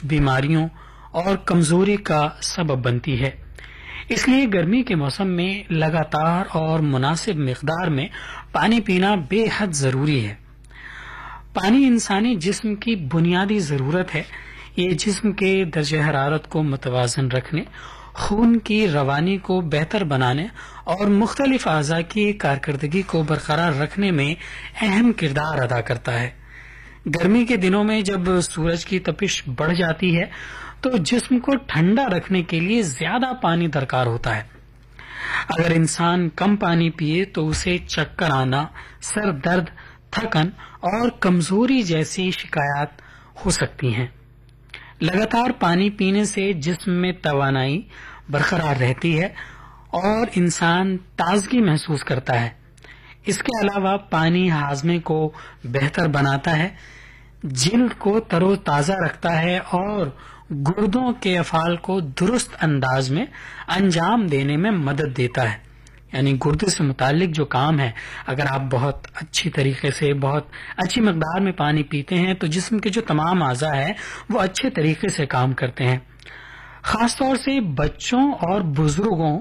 مختلف بیماریوں اور کمزوری کا سبب بنتی ہے۔ اس لیے گرمی کے موسم میں لگاتار اور مناسب مقدار میں پانی پینا بے حد ضروری ہے۔ پانی انسانی جسم کی بنیادی ضرورت ہے۔ یہ جسم کے درجہ حرارت کو متوازن رکھنے، خون کی روانی کو بہتر بنانے اور مختلف اعضاء کی کارکردگی کو برقرار رکھنے میں اہم کردار ادا کرتا ہے۔ گرمی کے دنوں میں جب سورج کی تپش بڑھ جاتی ہے تو جسم کو ٹھنڈا رکھنے کے لیے زیادہ پانی درکار ہوتا ہے۔ اگر انسان کم پانی پیے تو اسے چکر آنا، سر درد، تھکن اور کمزوری جیسی شکایات ہو سکتی ہیں۔ لگاتار پانی پینے سے جسم میں توانائی برقرار رہتی ہے اور انسان تازگی محسوس کرتا ہے۔ اس کے علاوہ پانی ہاضمے کو بہتر بناتا ہے، جلد کو تر و تازہ رکھتا ہے اور گردوں کے افعال کو درست انداز میں انجام دینے میں مدد دیتا ہے۔ یعنی گردے سے متعلق جو کام ہے، اگر آپ بہت اچھی طریقے سے بہت اچھی مقدار میں پانی پیتے ہیں تو جسم کے جو تمام اعضاء ہیں وہ اچھے طریقے سے کام کرتے ہیں۔ خاص طور سے بچوں اور بزرگوں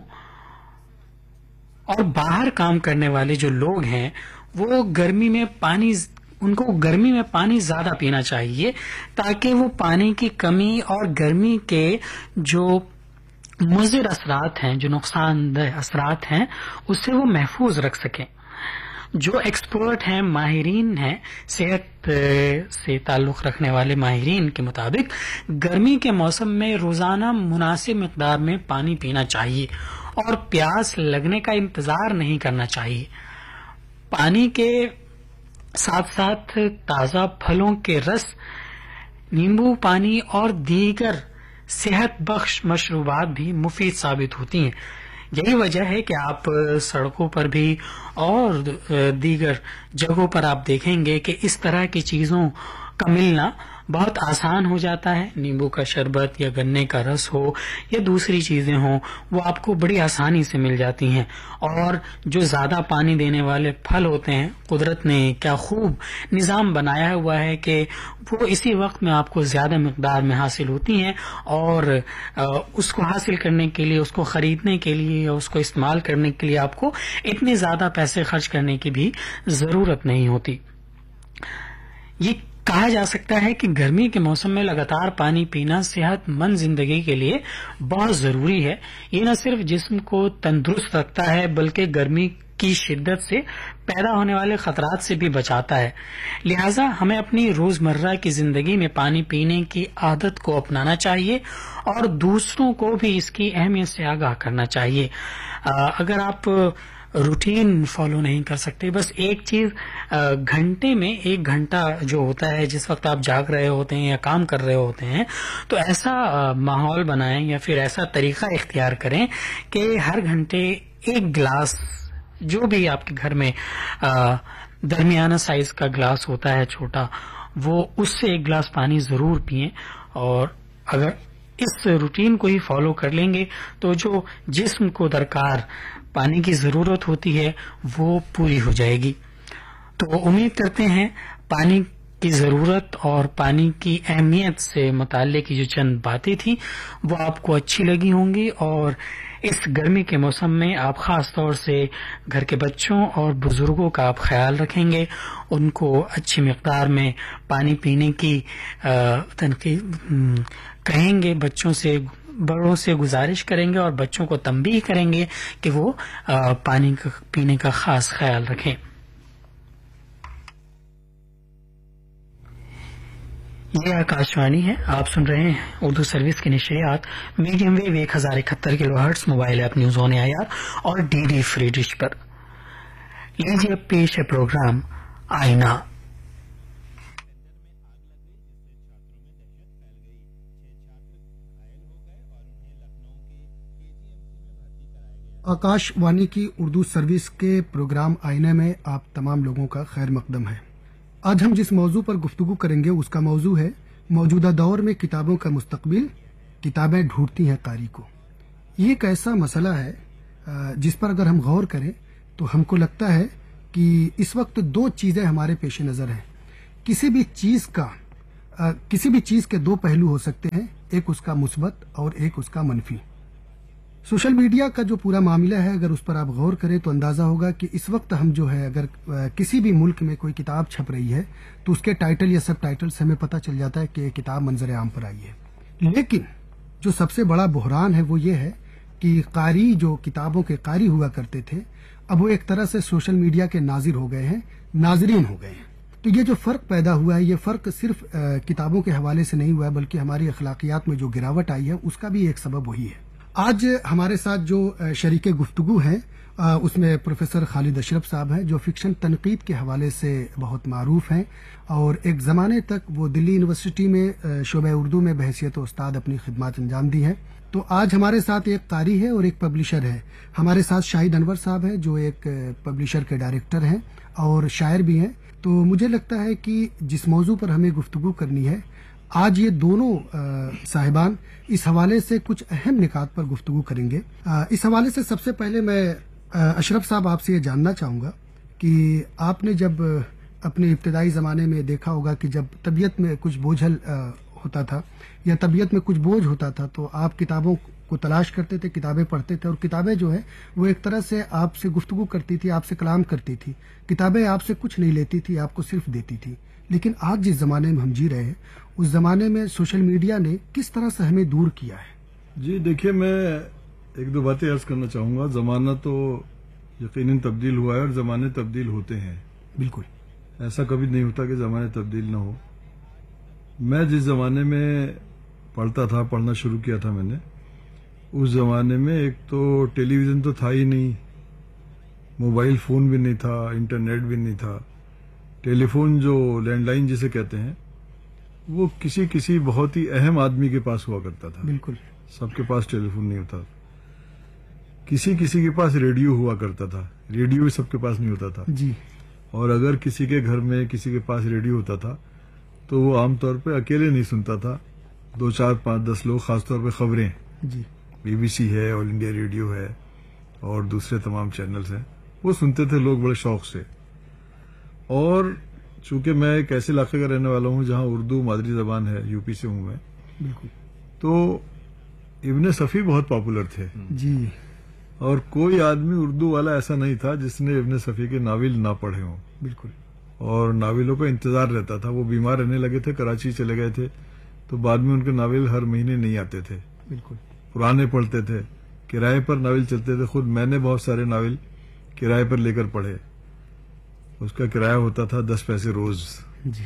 اور باہر کام کرنے والے جو لوگ ہیں وہ ان کو گرمی میں پانی زیادہ پینا چاہیے تاکہ وہ پانی کی کمی اور گرمی کے جو مضر اثرات ہیں، جو نقصان دہ اثرات ہیں، اس سے وہ محفوظ رکھ سکیں۔ جو ایکسپرٹ ہیں، ماہرین ہیں، صحت سے تعلق رکھنے والے ماہرین کے مطابق گرمی کے موسم میں روزانہ مناسب مقدار میں پانی پینا چاہیے اور پیاس لگنے کا انتظار نہیں کرنا چاہیے۔ پانی کے ساتھ ساتھ تازہ پھلوں کے رس، نیمبو پانی اور دیگر صحت بخش مشروبات بھی مفید ثابت ہوتی ہیں۔ یہی وجہ ہے کہ آپ سڑکوں پر بھی اور دیگر جگہوں پر آپ دیکھیں گے کہ اس طرح کی چیزوں کا ملنا بہت آسان ہو جاتا ہے۔ نیمبو کا شربت یا گنے کا رس ہو یا دوسری چیزیں ہوں، وہ آپ کو بڑی آسانی سے مل جاتی ہیں۔ اور جو زیادہ پانی دینے والے پھل ہوتے ہیں، قدرت نے کیا خوب نظام بنایا ہوا ہے کہ وہ اسی وقت میں آپ کو زیادہ مقدار میں حاصل ہوتی ہیں اور اس کو حاصل کرنے کے لیے، اس کو خریدنے کے لیے یا اس کو استعمال کرنے کے لیے آپ کو اتنے زیادہ پیسے خرچ کرنے کی بھی ضرورت نہیں ہوتی۔ یہ کہا جا سکتا ہے کہ گرمی کے موسم میں لگاتار پانی پینا صحت مند زندگی کے لیے بہت ضروری ہے۔ یہ نہ صرف جسم کو تندرست رکھتا ہے بلکہ گرمی کی شدت سے پیدا ہونے والے خطرات سے بھی بچاتا ہے۔ لہذا ہمیں اپنی روزمرہ کی زندگی میں پانی پینے کی عادت کو اپنانا چاہیے اور دوسروں کو بھی اس کی اہمیت سے آگاہ کرنا چاہیے۔ اگر آپ روٹین فالو نہیں کر سکتے، بس ایک چیز گھنٹے میں 1 گھنٹہ جو ہوتا ہے جس وقت آپ جاگ رہے ہوتے ہیں یا کام کر رہے ہوتے ہیں، تو ایسا ماحول بنائیں یا پھر ایسا طریقہ اختیار کریں کہ ہر گھنٹے 1 گلاس، جو بھی آپ کے گھر میں درمیانہ سائز کا گلاس ہوتا ہے چھوٹا، وہ اس سے 1 گلاس پانی ضرور پئیں۔ اور اگر اس روٹین کو ہی فالو کر لیں گے تو جو جسم کو درکار پانی کی ضرورت ہوتی ہے وہ پوری ہو جائے گی۔ تو امید کرتے ہیں پانی کی ضرورت اور پانی کی اہمیت سے متعلق جو چند باتیں تھیں وہ آپ کو اچھی لگی ہوں گی، اور اس گرمی کے موسم میں آپ خاص طور سے گھر کے بچوں اور بزرگوں کا آپ خیال رکھیں گے، ان کو اچھی مقدار میں پانی پینے کی کہیں گے، بچوں سے بڑوں سے گزارش کریں گے اور بچوں کو تنبیہ کریں گے کہ وہ پانی پینے کا خاص خیال رکھیں۔ یہ آکاشوانی ہے، آپ سن رہے ہیں اردو سروس کی نشریات medium view 1071 kilo hertz, mobile app news on year اور ڈی ڈی فری ڈش پر۔ لیجیے پیش ہے پروگرام آئینہ۔ آکاش وانی کی اردو سروس کے پروگرام آئینہ میں آپ تمام لوگوں کا خیر مقدم ہے۔ آج ہم جس موضوع پر گفتگو کریں گے اس کا موضوع ہے موجودہ دور میں کتابوں کا مستقبل، کتابیں ڈھونڈتی ہیں قاری کو۔ یہ ایک ایسا مسئلہ ہے جس پر اگر ہم غور کریں تو ہم کو لگتا ہے کہ اس وقت 2 چیزیں ہمارے پیش نظر ہیں۔ کسی بھی چیز کا किसी भी चीज के दो पहलू हो सकते हैं, एक उसका मुस्बत और एक उसका मनफी। सोशल मीडिया का जो पूरा मामला है, अगर उस पर आप गौर करें तो अंदाजा होगा कि इस वक्त हम जो है, अगर किसी भी मुल्क में कोई किताब छप रही है तो उसके टाइटल या सब टाइटल से हमें पता चल जाता है कि ये किताब मंजर आम पर आई है। लेकिन जो सबसे बड़ा बुहरान है वो ये है कि कारी जो किताबों के कारी हुआ करते थे, अब वो एक तरह से सोशल मीडिया के नाजिर हो गए हैं, नाजरीन हो गए हैं। तो ये जो फर्क पैदा हुआ है, ये फर्क सिर्फ किताबों के हवाले से नहीं हुआ है, बल्कि हमारी अखलाकियात में जो गिरावट आई है उसका भी एक सबब वही है। आज हमारे साथ जो शरीके गुफ्तगू हैं, उसमें प्रोफेसर खालिद अशरफ साहब हैं, जो फिक्शन तनकीद के हवाले से बहुत मारूफ हैं और एक ज़माने तक वो दिल्ली यूनिवर्सिटी में शोबे उर्दू में बहैसियत उस्ताद अपनी खिदमत अंजाम दी है। तो आज हमारे साथ एक कारी है और एक पब्लिशर है। हमारे साथ शाहिद अनवर साहब हैं, जो एक पब्लिशर के डायरेक्टर हैं और शायर भी हैं। तो मुझे लगता है कि जिस मौजू पर हमें गुफ्तगू करनी है, आज ये दोनों साहिबान इस हवाले से कुछ अहम निकात पर गुफ्तगू करेंगे। इस हवाले से सबसे पहले मैं अशरफ साहब आपसे ये जानना चाहूँगा कि आपने जब अपने इब्तदाई ज़माने में देखा होगा कि जब तबीयत में कुछ बोझल होता था या तबीयत में कुछ बोझ होता था तो आप किताबों को तलाश करते थे, किताबें पढ़ते थे और किताबें जो है वो एक तरह से आपसे गुफ्तगू करती थी, आपसे कलाम करती थी। किताबें आपसे कुछ नहीं लेती थी, आपको सिर्फ देती थी। लेकिन आज जिस ज़माने में हम जी रहे हैं, उस ज़माने में सोशल मीडिया ने किस तरह से हमें दूर किया है? जी देखिए, मैं एक दो बातें अर्ज करना चाहूँगा। ज़माना तो यकीनन तब्दील हुआ है और ज़माने तब्दील होते हैं। बिल्कुल, ऐसा कभी नहीं होता कि ज़माने तब्दील ना हो। मैं जिस ज़माने में पढ़ता था, पढ़ना शुरू किया था मैंने, उस ज़माने में एक तो टेलीविज़न तो था ही नहीं, मोबाइल फ़ोन भी नहीं था, इंटरनेट भी नहीं था। टेलीफोन जो लैंडलाइन जिसे कहते हैं, वो किसी बहुत ही अहम आदमी के पास हुआ करता था। बिल्कुल, सबके पास टेलीफोन नहीं होता। किसी के पास रेडियो हुआ करता था, रेडियो भी सबके पास नहीं होता था जी। और अगर किसी के घर में किसी के पास रेडियो होता था तो वो आमतौर पे अकेले नहीं सुनता था, 2, 4, 5, 10 लोग, खासतौर पे खबरें, जी, BBC है, ऑल इंडिया रेडियो है और दूसरे तमाम चैनल्स हैं, वो सुनते थे लोग बड़े शौक से। और चूंकि मैं एक ऐसे इलाके का रहने वाला हूँ जहाँ उर्दू मादरी जबान है, यूपी से हूँ मैं, बिल्कुल, तो इब्ने सफ़ी बहुत पॉपुलर थे जी। और कोई आदमी उर्दू वाला ऐसा नहीं था जिसने इब्ने सफ़ी के नावल ना पढ़े हों। बिल्कुल, और नावलों का इंतजार रहता था। वो बीमार रहने लगे थे, कराची चले गए थे, तो बाद में उनके नावल हर महीने नहीं आते थे। बिल्कुल, पुराने पढ़ते थे, किराए पर नावल चलते थे। खुद मैंने बहुत सारे नावल किराए पर लेकर पढ़े। उसका किराया होता था 10 पैसे रोज। जी।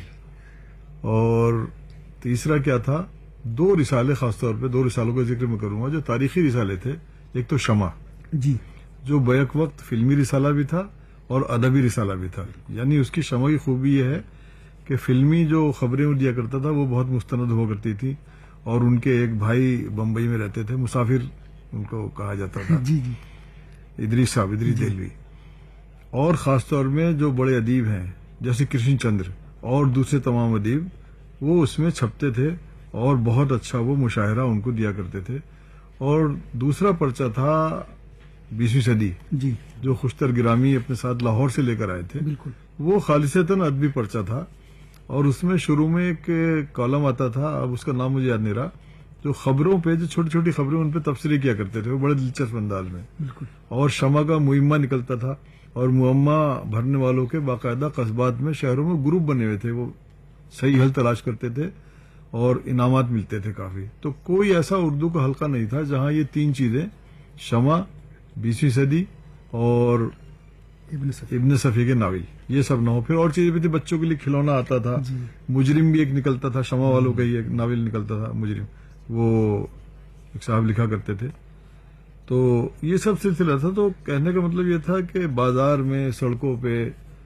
और तीसरा क्या था, 2 रिसाले, खासतौर पे 2 रिसालों का जिक्र मैं करूंगा जो तारीखी रिसाले थे। एक तो शमा, जी, जो बैक वक्त फिल्मी रिसाला भी था और अदबी रिसाला भी था। यानी उसकी शमा की खूबी यह है कि फिल्मी जो खबरें वो दिया करता था वो बहुत मुस्तनद हुआ करती थी और उनके एक भाई बम्बई में रहते थे, मुसाफिर उनको कहा जाता था, जी, जी, इदरीस साहब, इदरीस देलवी। और खासतौर में जो बड़े अदीब हैं जैसे कृष्ण चंद्र और दूसरे तमाम अदीब, वो उसमें छपते थे और बहुत अच्छा वो मुशायरा उनको दिया करते थे। और दूसरा पर्चा था 20वीं सदी, जी, जो खुशतर गिरामी अपने साथ लाहौर से लेकर आए थे। बिल्कुल, वो खालिसतन अदबी पर्चा था और उसमें शुरू में एक कॉलम आता था, अब उसका नाम मुझे याद नहीं रहा, जो खबरों पे, जो छोटी छोटी खबरें उन पे तफसीरें किया करते थे, वो बड़े दिलचस्प अंदाज में। बिल्कुल, और शमा का मुहिम्मा निकलता था और मुअम्मा भरने वालों के बाकायदा कस्बात में, शहरों में ग्रुप बने हुए थे, वो सही हल तलाश करते थे और इनामात मिलते थे काफी। तो कोई ऐसा उर्दू का हल्का नहीं था जहां ये 3 चीजें, शमा, 20वीं सदी और इब्ने सफ़ी के नावल, ये सब ना हो। फिर और चीजें भी थी, बच्चों के लिए खिलौना आता था, मुजरिम भी एक निकलता था, शमा वालों का ही एक नावल निकलता था मुजरिम, वो एक साहब लिखा करते थे। तो ये सब सिलसिला था। तो कहने का मतलब ये था कि बाजार में, सड़कों पे,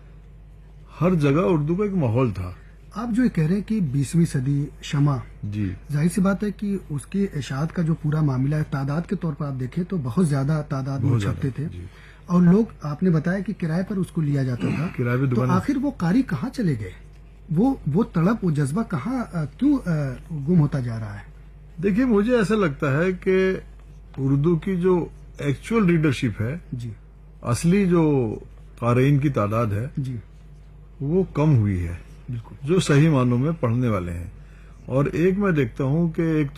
हर जगह उर्दू का एक माहौल था। आप जो ये कह रहे हैं कि 20वीं सदी शमा, जी, जाहिर सी बात है कि उसकी इशाअत का जो पूरा मामला है, तादाद के तौर पर आप देखें तो बहुत ज्यादा तादाद में छपते थे और लोग, आपने बताया कि किराए पर उसको लिया जाता था, किराए पे। तो आखिर वो कारी कहाँ चले गए? वो तड़प, वो जज्बा कहाँ, क्यों गुम होता जा रहा है? देखिए, मुझे ऐसा लगता है कि उर्दू की जो एक्चुअल रीडरशिप है, जी, असली जो क़ारीन की तादाद है, जी, वो कम हुई है। बिल्कुल, जो सही मानों में पढ़ने वाले हैं। اور ایک میں دیکھتا ہوں کہ ایک